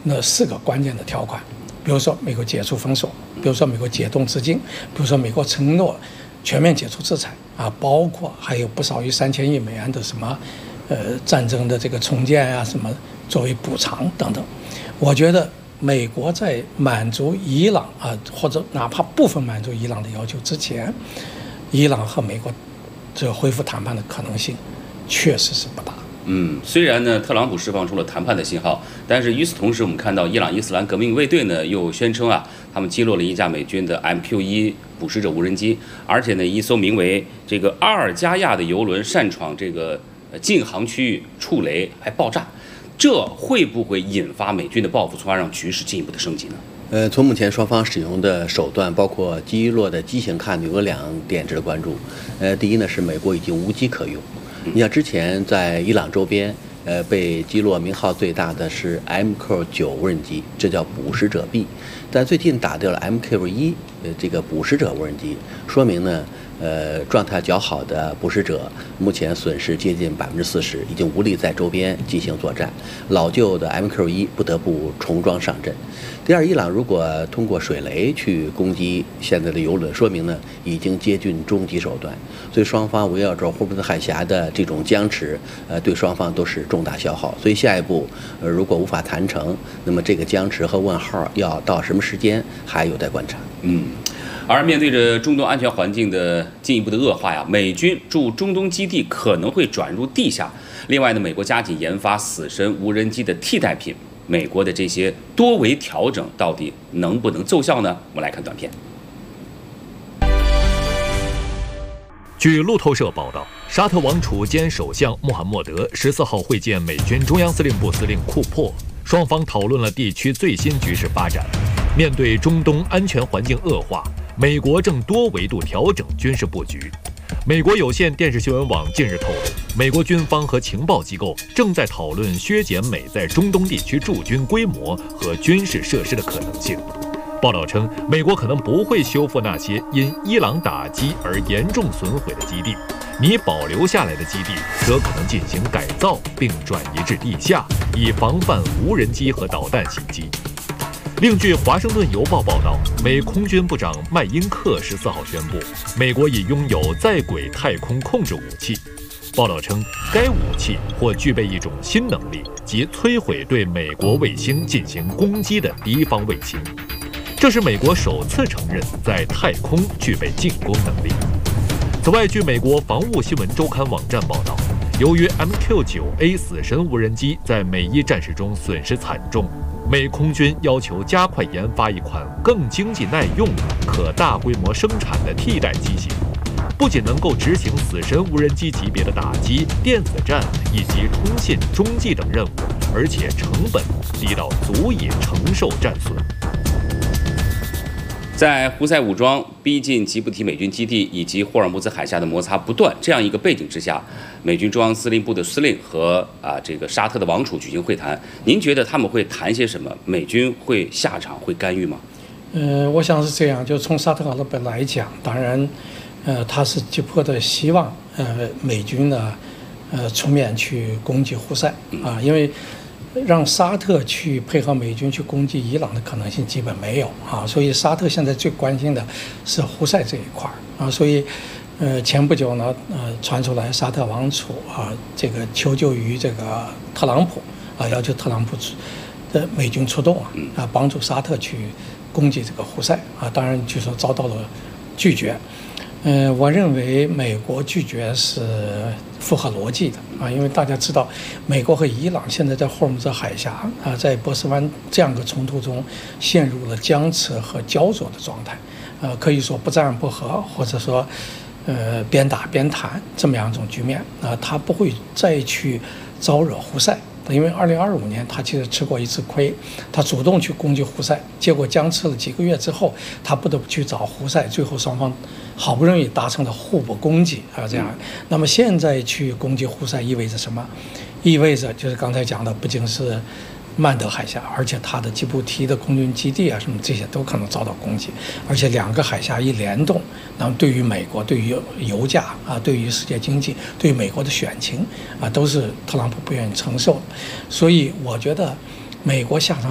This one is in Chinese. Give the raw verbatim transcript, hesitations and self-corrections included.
那四个关键的条款，比如说美国解除封锁，比如说美国解冻资金，比如说美国承诺全面解除制裁啊，包括还有不少于三千亿美元的什么呃战争的这个重建啊，什么作为补偿等等。我觉得美国在满足伊朗啊，或者哪怕部分满足伊朗的要求之前，伊朗和美国这个恢复谈判的可能性确实是不大。 嗯，虽然呢，特朗普释放出了谈判的信号，但是与此同时，我们看到伊朗伊斯兰革命卫队呢又宣称啊，他们击落了一架美军的 M Q 一捕食者无人机，而且呢，一艘名为这个阿尔加亚的油轮擅闯这个禁航区域触雷还爆炸，这会不会引发美军的报复，从而让局势进一步的升级呢？ 呃，从目前双方使用的手段，包括击落的机型看，有两点值得关注。呃，第一呢是美国已经无机可用。你像之前在伊朗周边，呃，被击落名号最大的是 M Q 九无人机，这叫捕食者 B， 但最近打掉了 M Q 一，呃，这个捕食者无人机，说明呢，呃，状态较好的捕食者目前损失接近百分之四十，已经无力在周边进行作战，老旧的 M Q 一不得不重装上阵。第二，伊朗如果通过水雷去攻击现在的油轮，说明呢已经接近终极手段。所以双方围绕着霍尔木兹海峡的这种僵持，呃，对双方都是重大消耗。所以下一步，呃，如果无法谈成，那么这个僵持和问号要到什么时间还有待观察。 嗯。而面对着中东安全环境的进一步的恶化呀，美军驻中东基地可能会转入地下。另外呢，美国加紧研发死神无人机的替代品。美国的这些多维调整到底能不能奏效呢？我们来看短片。 据路透社报道，沙特王储兼首相穆罕默德十四号会见美军中央司令部司令库珀，双方讨论了地区最新局势发展。面对中东安全环境恶化，美国正多维度调整军事布局。美国有线电视新闻网近日透露，美国军方和情报机构正在讨论削减美在中东地区驻军规模和军事设施的可能性。报道称，美国可能不会修复那些因伊朗打击而严重损毁的基地，拟保留下来的基地则可能进行改造并转移至地下，以防范无人机和导弹袭击。另据《华盛顿邮报》报道，美空军部长麦因克十四号宣布，美国已拥有在轨太空控制武器。报道称，该武器或具备一种新能力，即摧毁对美国卫星进行攻击的敌方卫星。这是美国首次承认在太空具备进攻能力。此外，据美国防务新闻周刊网站报道，由于 M Q 九 A 死神无人机在美伊战事中损失惨重，美空军要求加快研发一款更经济耐用、可大规模生产的替代机型，不仅能够执行死神无人机级别的打击、电子战以及通信、中继等任务，而且成本低到足以承受战损。 在胡塞武装逼近吉布提美军基地以及霍尔木兹海峡的摩擦不断这样一个背景之下，美军中央司令部的司令和啊这个沙特的王储举行会谈，您觉得他们会谈些什么？美军会下场会干预吗？ 呃，我想是这样，就从沙特阿拉伯来讲，当然，呃，他是急迫的希望呃美军呢，呃出面去攻击胡塞啊，因为让沙特去配合美军去攻击伊朗的可能性基本没有啊，所以沙特现在最关心的是胡塞这一块啊，所以，呃，前不久呢，呃，传出来沙特王储啊，这个求救于这个特朗普啊，要求特朗普的美军出动啊，啊，帮助沙特去攻击这个胡塞啊，当然据说遭到了拒绝。嗯、呃，我认为美国拒绝是符合逻辑的啊，因为大家知道，美国和伊朗现在在霍尔木兹海峡啊，在波斯湾这样的冲突中陷入了僵持和焦灼的状态，呃，可以说不战不和，或者说，呃，边打边谈这么样一种局面啊，他不会再去招惹胡塞。因为二零二五年他其实吃过一次亏，他主动去攻击胡塞，结果僵持了几个月之后，他不得不去找胡塞，最后双方好不容易达成了互不攻击啊，这样。那么现在去攻击胡塞意味着什么？意味着就是刚才讲的，不仅是曼德海峡，而且它的吉布提的空军基地啊，什么这些都可能遭到攻击，而且两个海峡一联动，那么对于美国、对于油价啊、对于世界经济、对于美国的选情啊，都是特朗普不愿意承受的。所以我觉得，美国下场